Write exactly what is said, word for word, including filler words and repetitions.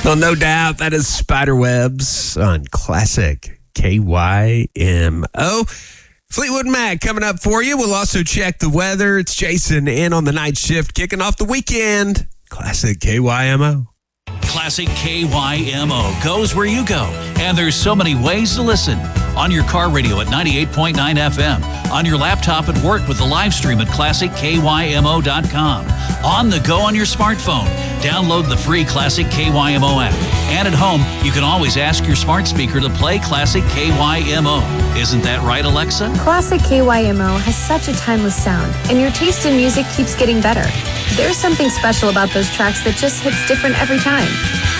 Well, no doubt that is Spiderwebs on Classic K Y M O. Fleetwood Mac coming up for you. We'll also check the weather. It's Jason in on the night shift, kicking off the weekend. Classic K Y M O. Classic K Y M O goes where you go. And there's so many ways to listen. On your car radio at ninety-eight point nine F M. On your laptop at work with the live stream at classic K Y M O dot com. On the go on your smartphone. Download the free Classic K Y M O app. And at home, you can always ask your smart speaker to play Classic K Y M O. Isn't that right, Alexa? Classic K Y M O has such a timeless sound, and your taste in music keeps getting better. There's something special about those tracks that just hits different every time.